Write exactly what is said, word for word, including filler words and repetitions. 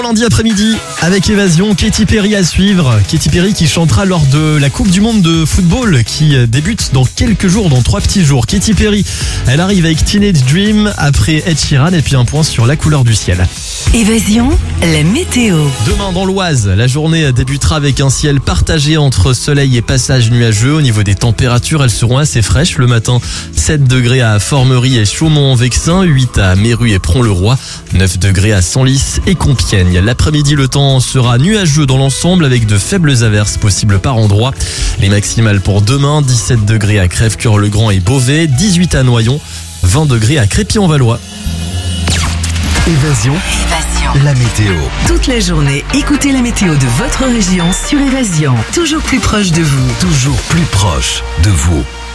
lundi après-midi avec Évasion, Katy Perry à suivre. Katy Perry qui chantera lors de la Coupe du Monde de football qui débute dans quelques jours, dans trois petits jours. Katy Perry, elle arrive avec Teenage Dream après Ed Sheeran et puis un point sur la couleur du ciel. Évasion, la météo. Demain dans l'Oise, la journée débutera avec un ciel partagé entre soleil et passage nuageux. Au niveau des températures, elles seront assez fraîches. Le matin, sept degrés à Formerie et Chaumont-en-Vexin, huit à Méru et Pront-le-Roi, neuf degrés à Senlis et Compiègne. L'après-midi, le temps sera nuageux dans l'ensemble avec de faibles averses possibles par endroits. Les maximales pour demain, dix-sept degrés à Crèvecœur-le-Grand et Beauvais, dix-huit à Noyon, vingt degrés à Crépy-en-Valois. Évasion, Évasion. la météo. Toute la journée, écoutez la météo de votre région sur Évasion. Toujours plus proche de vous. Toujours plus proche de vous.